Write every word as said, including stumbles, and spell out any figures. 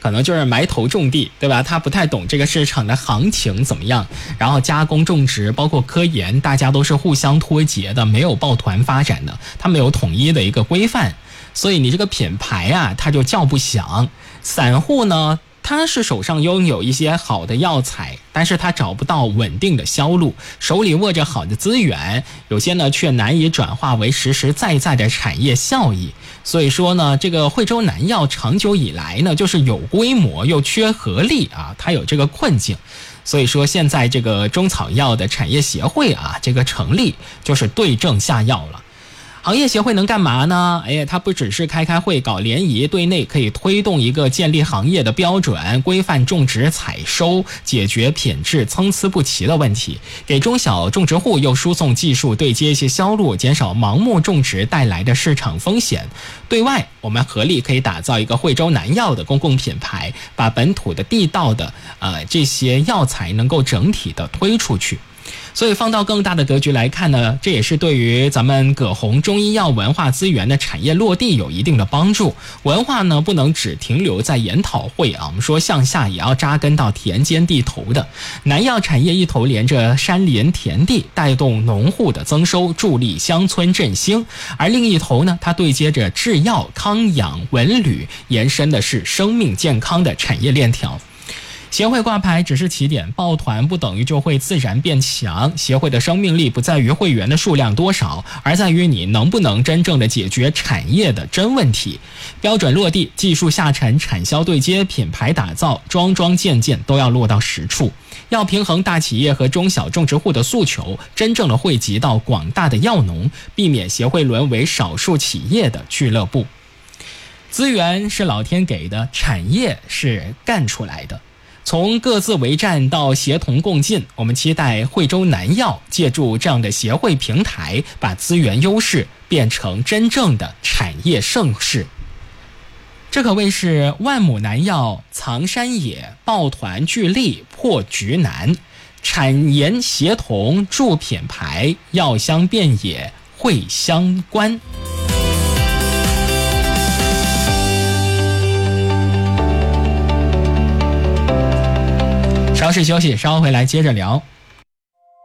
可能就是埋头种地，对吧？他不太懂这个市场的行情怎么样，然后加工种植包括科研，大家都是互相脱节的，没有抱团发展的，它没有统一的一个规范，所以你这个品牌啊，它就叫不响。散户呢，他是手上拥有一些好的药材，但是他找不到稳定的销路，手里握着好的资源，有些呢却难以转化为实实在在的产业效益。所以说呢，这个惠州南药长久以来呢，就是有规模又缺合力啊，它有这个困境。所以说现在这个中草药的产业协会啊，这个成立就是对症下药了。行业协会能干嘛呢？哎，它不只是开开会搞联谊，对内可以推动一个建立行业的标准，规范种植采收，解决品质参差不齐的问题，给中小种植户又输送技术，对接一些销路，减少盲目种植带来的市场风险。对外我们合力可以打造一个惠州南药的公共品牌，把本土的地道的呃这些药材能够整体的推出去。所以放到更大的格局来看呢，这也是对于咱们葛洪中医药文化资源的产业落地有一定的帮助。文化呢不能只停留在研讨会啊，我们说向下也要扎根到田间地头的。南药产业一头连着山林田地，带动农户的增收，助力乡村振兴；而另一头呢，它对接着制药、康养、文旅，延伸的是生命健康的产业链条。协会挂牌只是起点，抱团不等于就会自然变强。协会的生命力不在于会员的数量多少，而在于你能不能真正的解决产业的真问题。标准落地，技术下沉，产销对接，品牌打造，桩桩件件都要落到实处。要平衡大企业和中小种植户的诉求，真正的惠及到广大的药农，避免协会沦为少数企业的俱乐部。资源是老天给的，产业是干出来的。从各自为战到协同共进，我们期待惠州南药借助这样的协会平台，把资源优势变成真正的产业盛世。这可谓是万亩南药藏山野，抱团聚力破局难。产研协同助品牌，药香遍野会相关。稍事休息，稍后回来接着聊。